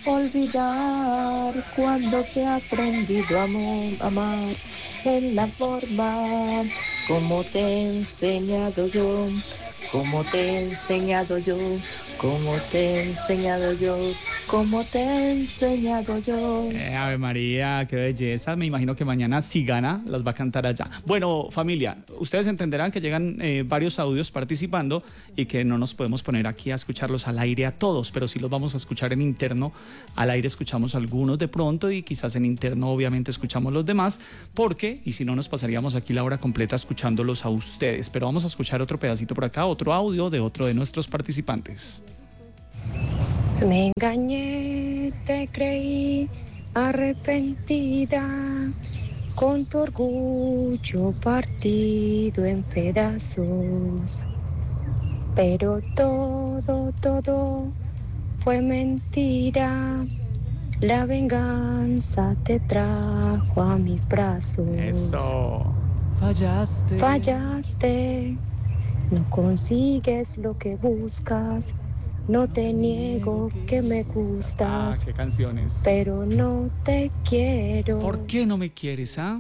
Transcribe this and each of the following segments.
olvidar cuando se ha aprendido a amar en la forma como te he enseñado yo, como te he enseñado yo, como te he enseñado yo, como te he enseñado yo. Ave María, qué belleza. Me imagino que mañana si gana las va a cantar allá. Bueno, familia, ustedes entenderán que llegan varios audios participando y que no nos podemos poner aquí a escucharlos al aire a todos, pero sí los vamos a escuchar en interno. Al aire escuchamos algunos de pronto y quizás en interno obviamente escuchamos los demás, porque, y si no nos pasaríamos aquí la hora completa escuchándolos a ustedes. Pero vamos a escuchar otro pedacito por acá, otro audio de otro de nuestros participantes. Me engañé, te creí arrepentida, con tu orgullo partido en pedazos. Pero todo fue mentira. La venganza te trajo a mis brazos. Eso. Fallaste. Fallaste, no consigues lo que buscas. No te niego que me gustas, qué canciones. pero no te quiero. ¿Por qué no me quieres, ah?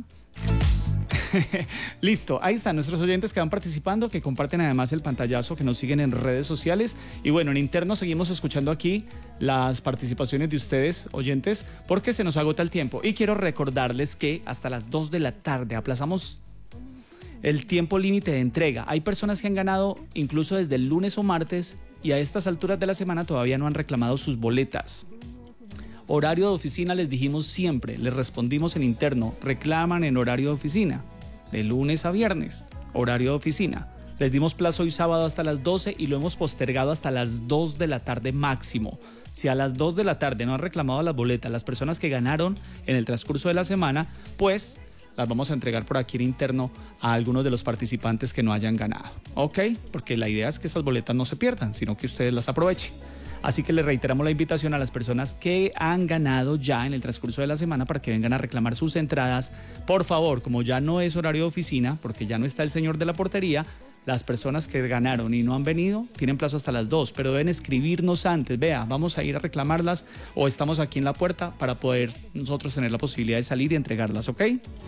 Listo, ahí están nuestros oyentes que van participando, que comparten además el pantallazo, que nos siguen en redes sociales. Y bueno, en interno seguimos escuchando aquí las participaciones de ustedes, oyentes, porque se nos agota el tiempo. Y quiero recordarles que hasta las 2 de la tarde aplazamos el tiempo límite de entrega. Hay personas que han ganado incluso desde el lunes o martes y a estas alturas de la semana todavía no han reclamado sus boletas. Horario de oficina les dijimos siempre, les respondimos en interno, reclaman en horario de oficina, de lunes a viernes, horario de oficina. Les dimos plazo hoy sábado hasta las 12 y lo hemos postergado hasta las 2 de la tarde máximo. Si a las 2 de la tarde no han reclamado las boletas las personas que ganaron en el transcurso de la semana, pues las vamos a entregar por aquí en interno a algunos de los participantes que no hayan ganado, ¿ok? Porque la idea es que esas boletas no se pierdan, sino que ustedes las aprovechen. Así que les reiteramos la invitación a las personas que han ganado ya en el transcurso de la semana para que vengan a reclamar sus entradas. Por favor, como ya no es horario de oficina, porque ya no está el señor de la portería, las personas que ganaron y no han venido tienen plazo hasta las 2, pero deben escribirnos antes. Vea, vamos a ir a reclamarlas o estamos aquí en la puerta para poder nosotros tener la posibilidad de salir y entregarlas, ¿ok?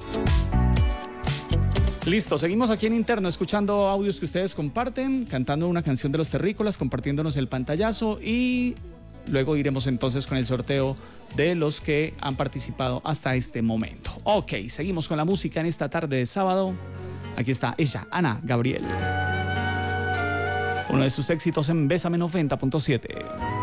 Listo, seguimos aquí en interno escuchando audios que ustedes comparten, cantando una canción de los terrícolas, compartiéndonos el pantallazo y luego iremos entonces con el sorteo de los que han participado hasta este momento. Ok, seguimos con la música en esta tarde de sábado. Aquí está ella, Ana Gabriel. Uno de sus éxitos en Bésame 90.7.